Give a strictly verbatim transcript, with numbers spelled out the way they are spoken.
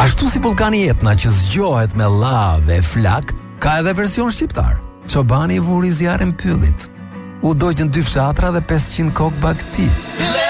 Ashtu si vulkani Etna që zgjohet me lavë e flak, ka edhe version shqiptar. Çobani vuri zjarrin pyllit. U doqën dy fshatra dhe pesëqind kokë bakti.